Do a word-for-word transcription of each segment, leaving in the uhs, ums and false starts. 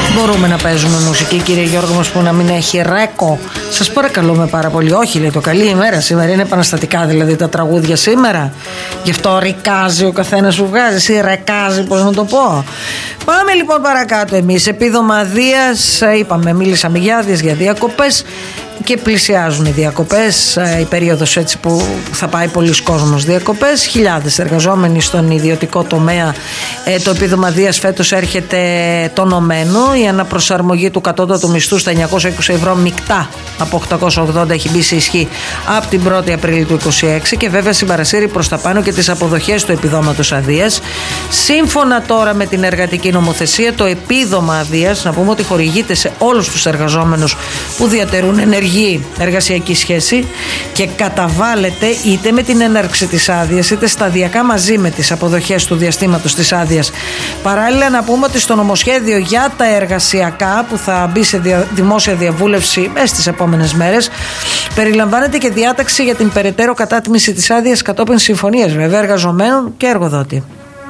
Μπορούμε να παίζουμε μουσική, κύριε Γιώργο μας, που να μην έχει ρέκο? Σας παρακαλούμε πάρα πολύ. Όχι, λέει το καλή ημέρα σήμερα. Είναι επαναστατικά δηλαδή τα τραγούδια σήμερα. Γι' αυτό ρικάζει ο καθένας που βγάζει, ή ρεκάζει, πώς να το πω. Πάμε λοιπόν παρακάτω εμείς. Επίδομα Δίας, είπαμε, μίλησαμε για άδειες, για διακοπές. Και πλησιάζουν οι διακοπές, η περίοδος έτσι που θα πάει πολλοί κόσμος διακοπές. Χιλιάδες εργαζόμενοι στον ιδιωτικό τομέα. Το επίδομα Δίας φέτος έρχεται τονωμένο. Η αναπροσαρμογή του κατώτατου μισθού στα εννιακόσια είκοσι ευρώ μεικτά από οκτακόσια ογδόντα έχει μπει σε ισχύ από την πρώτη Απριλίου του είκοσι έξι, και βέβαια συμπαρασύρει προς τα πάνω και τις αποδοχές του επιδόματος αδείας. Σύμφωνα τώρα με την εργατική νομοθεσία, το επίδομα αδείας, να πούμε ότι χορηγείται σε όλους τους εργαζόμενους που διατηρούν ενεργή εργασιακή σχέση και καταβάλλεται είτε με την έναρξη της άδειας είτε σταδιακά μαζί με τις αποδοχές του διαστήματος της άδειας. Παράλληλα, να πούμε ότι στο νομοσχέδιο για τα εργασιακά που θα μπει σε δια, δημόσια διαβούλευση μέσα στις επόμενες μέρες, περιλαμβάνεται και διάταξη για την περαιτέρω κατάτμιση της άδειας κατόπιν συμφωνίας βέβαια εργαζομένων και εργοδότη.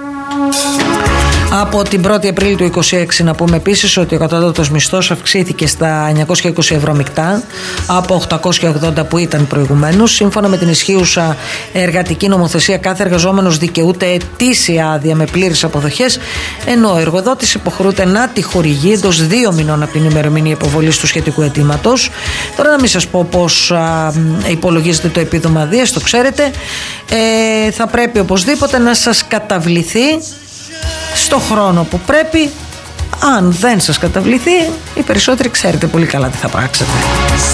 Από την πρώτη Απριλίου του είκοσι έξι να πούμε επίσης ότι ο κατώτατος μισθός αυξήθηκε στα εννιακόσια είκοσι ευρώ μεικτά από οκτακόσια ογδόντα που ήταν προηγουμένως. Σύμφωνα με την ισχύουσα εργατική νομοθεσία, κάθε εργαζόμενος δικαιούται ετήσια άδεια με πλήρες αποδοχές, ενώ ο εργοδότης υποχρεούται να τη χορηγεί εντός δύο μηνών από την ημερομηνία υποβολής του σχετικού αιτήματος. Τώρα να μην σας πω πώς α, υπολογίζεται το επίδομα αδείας, το ξέρετε. Ε, θα πρέπει οπωσδήποτε να σας καταβληθεί στο χρόνο που πρέπει. Αν δεν σας καταβληθεί, οι περισσότεροι ξέρετε πολύ καλά τι θα πράξετε.